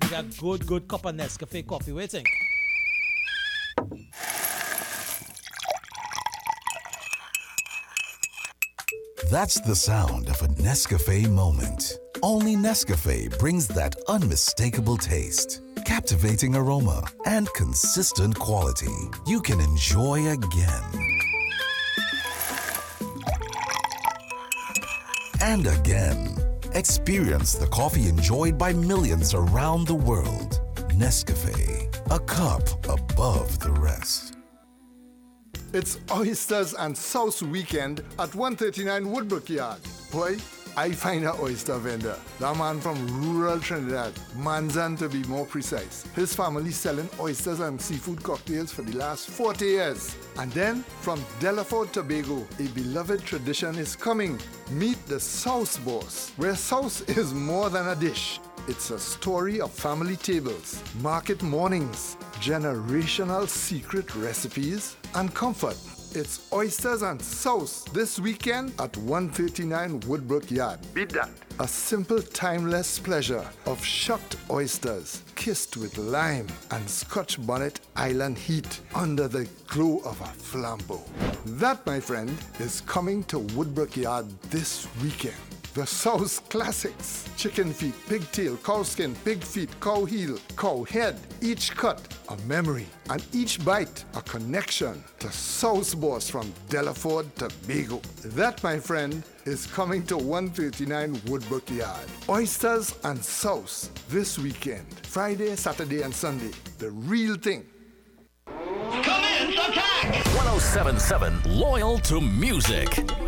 give you a good cup of Nescafe coffee. What do you think? That's the sound of a Nescafe moment. Only Nescafe brings that unmistakable taste, captivating aroma, and consistent quality you can enjoy again and again. Experience the coffee enjoyed by millions around the world. Nescafe, a cup above the rest. It's Oysters and Sauce weekend at 139 Woodbrook Yard. Boy, I find an oyster vendor. That man from rural Trinidad, Manzan to be more precise. His family selling oysters and seafood cocktails for the last 40 years. And then from Delaford, Tobago, a beloved tradition is coming. Meet the Sauce Boss, where sauce is more than a dish. It's a story of family tables, market mornings, generational secret recipes, and comfort. It's Oysters and Sauce this weekend at 139 Woodbrook Yard. Beat that. A simple, timeless pleasure of shucked oysters kissed with lime and Scotch bonnet island heat under the glow of a flambeau. That, my friend, is coming to Woodbrook Yard this weekend. The Sauce Classics. Chicken feet, pigtail, cow skin, pig feet, cow heel, cow head. Each cut, a memory. And each bite, a connection to Sauce Boss from Delaford, Tobago. That, my friend, is coming to 139 Woodbrook Yard. Oysters and Sauce this weekend. Friday, Saturday, and Sunday. The real thing. Commence attack! 1077 Loyal to Music.